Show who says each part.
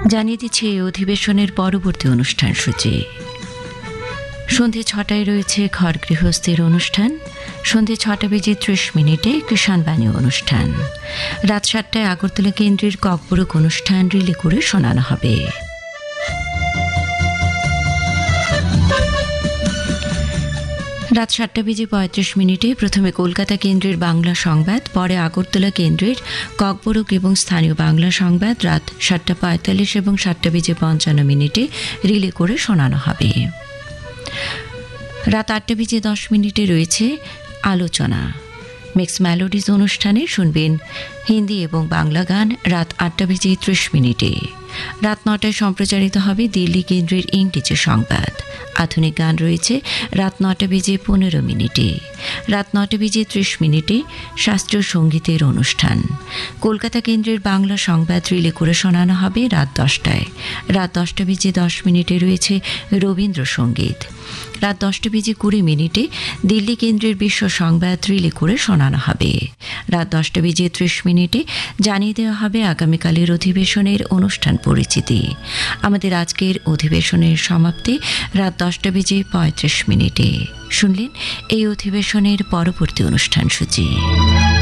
Speaker 1: জানিয়ে দিচ্ছে এই অধিবেশনের পরবর্তী অনুষ্ঠান সূচি। সন্ধে ৬টায় রয়েছে ঘর গৃহস্থের অনুষ্ঠান। সন্ধে ৬:৩০ কিষাণবাণী অনুষ্ঠান। রাত ৭টায় আগরতলা কেন্দ্রের ককবরক অনুষ্ঠান রিলে করে শোনানো হবে। রাত ৭:৩৫ প্রথমে কলকাতা কেন্দ্রের বাংলা সংবাদ, পরে আগরতলা কেন্দ্রের ককবরক এবং স্থানীয় বাংলা সংবাদ রাত ৭:৪৫ এবং ৭:৫৫ রিলে করে শোনানো হবে। রাত ৮:১০ রয়েছে আলোচনা। মিক্স মেলোডিজ অনুষ্ঠানে শুনবেন হিন্দি এবং বাংলা গান রাত ৮:৩০। রাত ৯টায় সম্প্রচারিত হবে দিল্লি কেন্দ্রের ইংরেজি সংবাদ। আধুনিক গান রয়েছে রাত ৯:১৫। রাত ৯:৩০ শাস্ত্রীয় সঙ্গীতের অনুষ্ঠান। কলকাতা কেন্দ্রের বাংলা সংবাদ রিলে করে শোনানো হবে রাত ১০টায়। রাত ১০:১০ রয়েছে রবীন্দ্রসঙ্গীত। রাত ১০:২০ দিল্লি কেন্দ্রের বিশ্ব সংবাদ রিলে করে শোনানো হবে। রাত ১০:৩০ জানিয়ে দেওয়া হবে আগামীকালের অধিবেশনের অনুষ্ঠান পরিচিতি। আমাদের আজকের অধিবেশনের সমাপ্তি রাত ১০:৩৫। শুনলেন এই অধিবেশনের পরবর্তী অনুষ্ঠান সূচি।